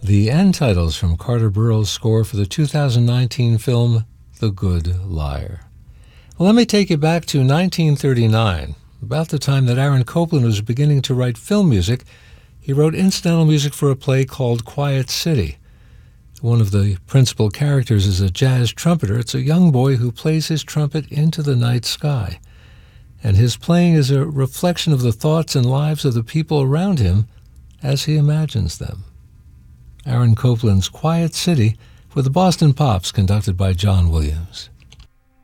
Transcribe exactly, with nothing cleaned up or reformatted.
The end titles from Carter Burrow's score for the two thousand nineteen film The Good Liar. Well, let me take you back to nineteen thirty-nine. About the time that Aaron Copland was beginning to write film music, he wrote incidental music for a play called Quiet City. One of the principal characters is a jazz trumpeter. It's a young boy who plays his trumpet into the night sky. And his playing is a reflection of the thoughts and lives of the people around him as he imagines them. Aaron Copland's Quiet City with the Boston Pops, conducted by John Williams.